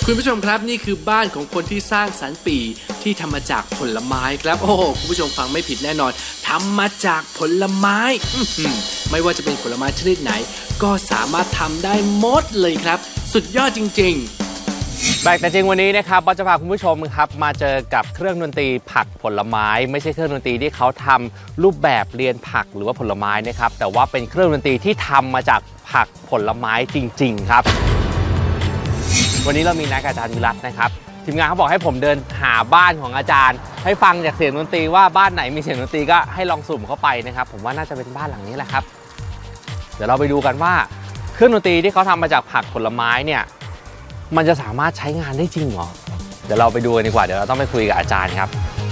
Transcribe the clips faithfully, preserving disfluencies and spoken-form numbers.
คุณผู้ชมครับนี่คือบ้านของคนที่สร้างสรรค์ปีที่ทำมาจากผลไม้ครับโอ้โหคุณผู้ชมฟังไม่ผิดแน่นอนทำมาจากผลไม้ไม่ว่าจะเป็นผลไม้ชนิดไหนก็สามารถทำได้หมดเลยครับสุดยอดจริงๆแปลกแต่จริงวันนี้นะครับเราจะพาคุณผู้ชมครับมาเจอกับเครื่องดนตรีผักผลไม้ไม่ใช่เครื่องดนตรีที่เขาทำรูปแบบเรียนผักหรือว่าผลไม้นะครับแต่ว่าเป็นเครื่องดนตรีที่ทำมาจากผักผลไม้จริงๆครับวันนี้เรามีนัดกับอาจารย์วิรัตนะครับทีมงานเขาบอกให้ผมเดินหาบ้านของอาจารย์ให้ฟังจากเสียงดนตรีว่าบ้านไหนมีเสียงดนตรีก็ให้ลองสุ่มเข้าไปนะครับผมว่าน่าจะเป็นบ้านหลังนี้แหละครับเดี๋ยวเราไปดูกันว่าเครื่องดนตรีที่เขาทำมาจากผักผลไม้เนี่ยมันจะสามารถใช้งานได้จริงเหรอเดี๋ยวเราไปดูกันดีกว่าเดี๋ยวเราต้องไปคุยกับอาจารย์ครับ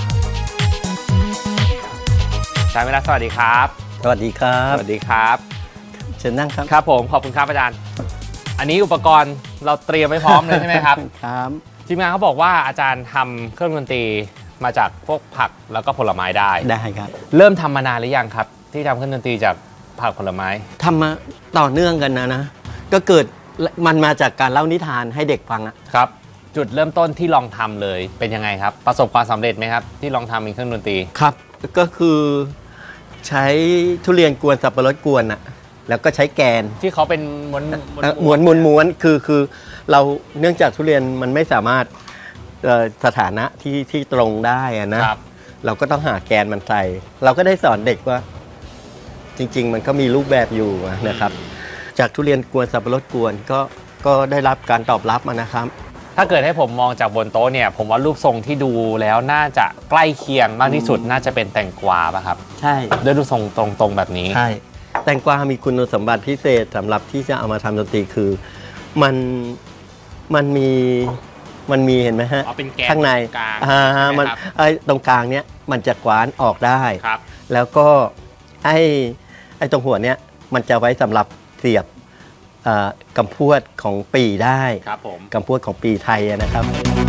อาจารย์วิรัตสวัสดีครับสวัสดีครับสวัสดีครับเชิญนั่งครับครับผมขอบคุณครับอาจารย์อันนี้อุปกรณ์เราเตรียมไว้พร้อมเลยใช่ไหมครับครับทีมงานเขาบอกว่าอาจารย์ทำเครื่องดนตรีมาจากพวกผักแล้วก็ผลไม้ได้ได้ครับเริ่มทำมานานหรือยังครับที่ทำเครื่องดนตรีจากผักผลไม้ทำมาต่อเนื่องกันนะนะก็เกิดมันมาจากการเล่านิทานให้เด็กฟังอะครับจุดเริ่มต้นที่ลองทำเลยเป็นยังไงครับประสบความสำเร็จไหมครับที่ลองทำเป็นเครื่องดนตรีครับก็คือใช้ทุเรียนกวนสับปะรดกวนอะแล้วก็ใช้แกนที่เขาเป็นม้วนม้วนม้วนม้วนคือคือเราเนื่องจากทุเรียนมันไม่สามารถสถานะที่ที่ตรงได้อะนะเราก็ต้องหาแกนมันใส่เราก็ได้สอนเด็กว่าจริงๆมันก็มีรูปแบบอยู่นะครับจากทุเรียนกวนสับปะรดกวนก็ก็ได้รับการตอบรับมานะครับถ้าเกิดให้ผมมองจากบนโต๊ะเนี่ยผมว่ารูปทรงที่ดูแล้วน่าจะใกล้เคียงมากที่สุดน่าจะเป็นแตงกวาป่ะครับใช่ด้วยรูปทรงตรงๆแบบนี้ใช่แตงกวามีคุณสมบัติพิเศษสำหรับที่จะเอามาทำดนตรีคือมันมันมีมันมีเห็นไหมฮะข้างในอ่ามันไอ้ตรงกลางเนี้ยมันจะกว้านออกได้แล้วก็ไอ้ไอ้ตรงหัวเนี้ยมันจะไว้สำหรับเสียบกำพวดของปีได้ครับผมกำพวดของปีไทยนะครับ